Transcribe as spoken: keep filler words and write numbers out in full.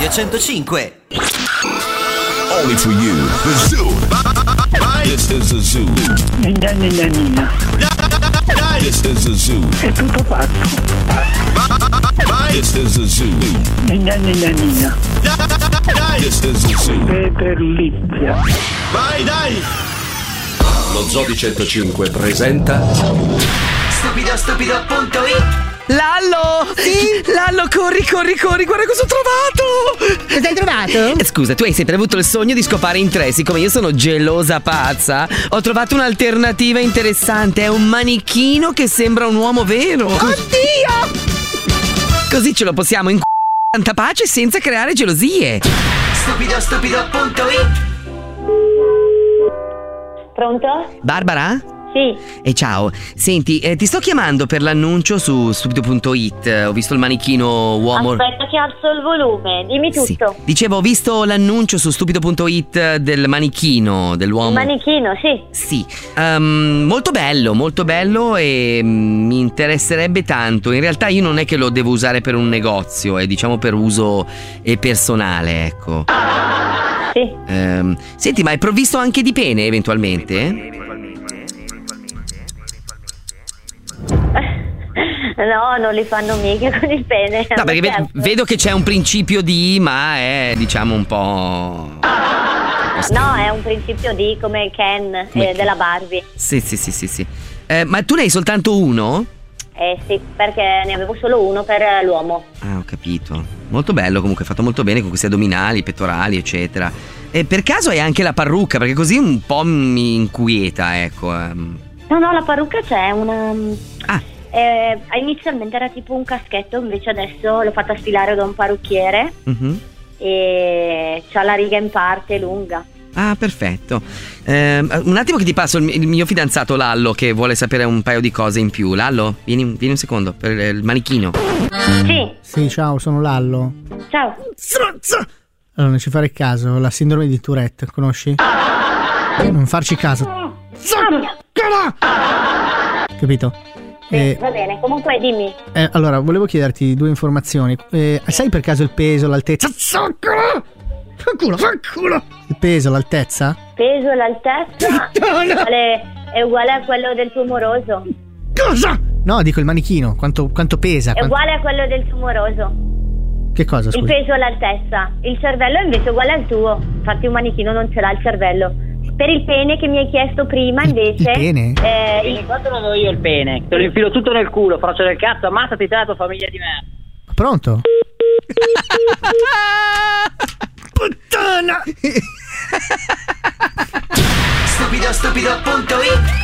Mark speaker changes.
Speaker 1: Radio centocinque.
Speaker 2: Only for you. The Zoo. This is the Zoo.
Speaker 3: Nina, nina, nina.
Speaker 2: This is the Zoo.
Speaker 3: È tutto fatto.
Speaker 2: This is the Zoo.
Speaker 3: Nina, nina, nina.
Speaker 2: This is the Zoo.
Speaker 3: Peterlizia.
Speaker 2: Vai, dai!
Speaker 4: Lo Zoo di centocinque presenta
Speaker 1: Stupido stupido punto it.
Speaker 5: Lallo! Sì? Lallo, corri, corri, corri, guarda cosa ho trovato!
Speaker 6: Cosa hai trovato?
Speaker 5: Eh, Scusa, tu hai sempre avuto il sogno di scopare in tre, siccome io sono gelosa pazza, ho trovato un'alternativa interessante, è un manichino che sembra un uomo vero!
Speaker 6: Oddio!
Speaker 5: Così ce lo possiamo in tanta pace senza creare gelosie!
Speaker 1: Stupido stupido punto it.
Speaker 7: Pronto?
Speaker 5: Barbara?
Speaker 7: Sì.
Speaker 5: E ciao, senti, eh, ti sto chiamando per l'annuncio su stupido punto it, ho visto il manichino uomo...
Speaker 7: Aspetta che alzo il volume, dimmi tutto.
Speaker 5: Sì. Dicevo, ho visto l'annuncio su stupido punto it del manichino, dell'uomo...
Speaker 7: Il manichino, sì.
Speaker 5: Sì, um, molto bello, molto bello e mm, mi interesserebbe tanto. In realtà io non è che lo devo usare per un negozio, è diciamo per uso eh, personale, ecco.
Speaker 7: Sì.
Speaker 5: Um, senti, ma è provvisto anche di pene eventualmente?
Speaker 7: No, non li fanno mica con il pene.
Speaker 5: No, perché ve- vedo che c'è un principio di, ma è diciamo un po'...
Speaker 7: No, è un principio di come Ken
Speaker 5: Come
Speaker 7: eh,
Speaker 5: Ken.
Speaker 7: della Barbie.
Speaker 5: Sì, sì, sì, sì, sì. Eh, ma tu ne hai soltanto uno?
Speaker 7: Eh sì, perché ne avevo solo uno per l'uomo.
Speaker 5: Ah, ho capito. Molto bello, comunque fatto molto bene con questi addominali, pettorali, eccetera. E per caso hai anche la parrucca? Perché così un po' mi inquieta, ecco. ehm.
Speaker 7: No, no, la parrucca c'è una...
Speaker 5: Ah,
Speaker 7: Eh, inizialmente era tipo un caschetto, invece adesso l'ho fatta stilare da un parrucchiere
Speaker 5: mhm.
Speaker 7: e c'ha la riga in parte lunga.
Speaker 5: Ah, perfetto. Ehm, un attimo che ti passo il, il mio fidanzato Lallo che vuole sapere un paio di cose in più. Lallo, vieni, vieni un secondo per il manichino.
Speaker 7: Sì,
Speaker 6: Sì, ciao, sono Lallo.
Speaker 7: ciao.
Speaker 6: Allora, non ci fare caso, la sindrome di Tourette, conosci? Non farci caso. Capito?
Speaker 7: Sì,
Speaker 6: Eh,
Speaker 7: va bene, comunque dimmi.
Speaker 6: eh, allora, volevo chiederti due informazioni. Eh, sai per caso il peso, l'altezza? Fanculo, fanculo! Il peso, l'altezza?
Speaker 7: Peso e l'altezza uguale- è uguale a quello del tuo moroso.
Speaker 6: Cosa? No, dico il manichino, quanto, quanto pesa?
Speaker 7: È
Speaker 6: quanto-
Speaker 7: uguale a quello del tuo moroso.
Speaker 6: Che cosa,
Speaker 7: Il
Speaker 6: scusa?
Speaker 7: peso e l'altezza. Il cervello è invece uguale al tuo. Infatti un manichino non ce l'ha il cervello. Per il pene che mi hai chiesto prima invece
Speaker 6: il pene?
Speaker 7: eh, il-
Speaker 8: Quanto lo do io il pene? Te lo infilo tutto nel culo, faccio del cazzo, ammazzati te e la tua famiglia di me.
Speaker 6: Pronto?
Speaker 5: Puttana!
Speaker 1: Stupido stupido punto it.